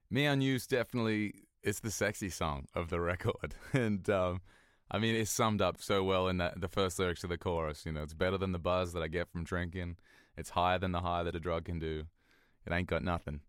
Me on You's definitely it's the sexy song of the record, and I mean it's summed up so well in that the first lyrics of the chorus. You know, it's better than the buzz that I get from drinking. It's higher than the high that a drug can do. It ain't got nothing.